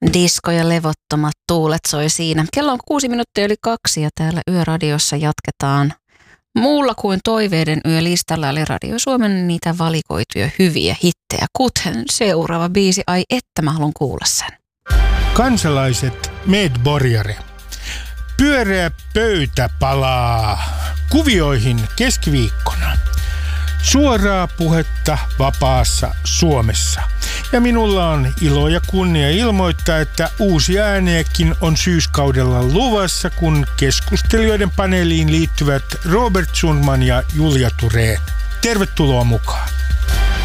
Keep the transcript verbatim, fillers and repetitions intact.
Disko ja levottomat tuulet soi siinä. Kello on kuusi minuuttia yli kaksi ja täällä Yöradiossa jatketaan muulla kuin toiveiden yölistalla, eli Radio Suomen niitä valikoituja hyviä hittejä, kuten seuraava biisi. Ai että mä haluan kuulla sen. Kansalaiset medborgare. Pyöreä pöytä palaa kuvioihin keskiviikkona. Suoraa puhetta vapaassa Suomessa. Ja minulla on ilo ja kunnia ilmoittaa, että uusia ääniäkin on syyskaudella luvassa, kun keskustelijoiden paneeliin liittyvät Robert Sundman ja Julia Thurén. Tervetuloa mukaan.